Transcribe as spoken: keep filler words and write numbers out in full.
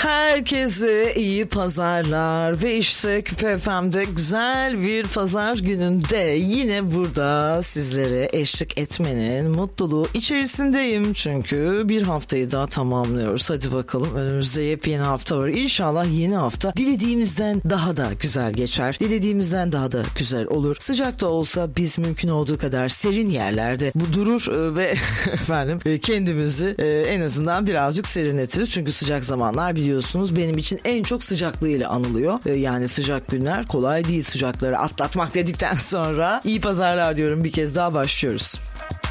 Herkese iyi pazarlar ve işte Küpe F M'de güzel bir pazar gününde yine burada sizlere eşlik etmenin mutluluğu içerisindeyim. Çünkü bir haftayı daha tamamlıyoruz. Hadi bakalım, önümüzde yepyeni hafta var. İnşallah yeni hafta dilediğimizden daha da güzel geçer. Dilediğimizden daha da güzel olur. Sıcak da olsa biz mümkün olduğu kadar serin yerlerde bu durur ve efendim kendimizi en azından birazcık serinletiriz. Çünkü sıcak zamanlar biliyorsunuz benim için en çok sıcaklığıyla anılıyor. Yani sıcak günler kolay değil, sıcakları atlatmak dedikten sonra iyi pazarlar diyorum, bir kez daha başlıyoruz.